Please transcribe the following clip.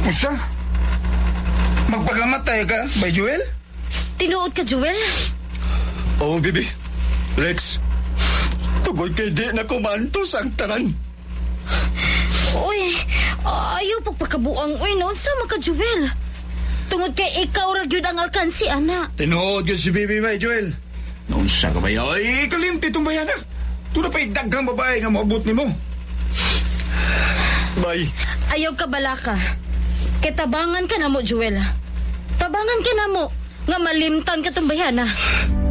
Usa? Magpagamatay ka, by Joel? Tinuod ka, Joel? Oo, bibi. Rex, tugod kay di na kumantos ang tanan. Uy, ayaw pagpakabuang. Uy, noon sa mga Joel. Tungod kay ikaw ragyod ang alkansi, ana. Tinuod yun si bibi, by Joel. Noon sa kabayo, ay kalimti itong bayan na. Tuna pa'y daghang babae nga maabot ni mo. Bay. Ayaw ka balaka. Kitabangan ka na mo, Joel. Tabangan ka na mo. Nga malimtan ka itong bayan,